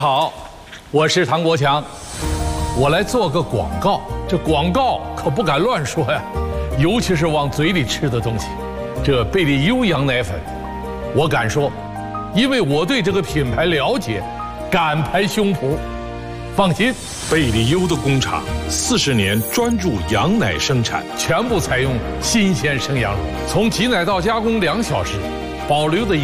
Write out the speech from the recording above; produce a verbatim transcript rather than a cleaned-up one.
好，我是唐国强，我来做个广告。这广告可不敢乱说呀，尤其是往嘴里吃的东西。这贝利优羊奶粉，我敢说，因为我对这个品牌了解，敢拍胸脯。放心， 贝利优的工厂四十年专注羊奶生产， 全部采用新鲜生羊乳，从挤奶到加工两小时，保留的。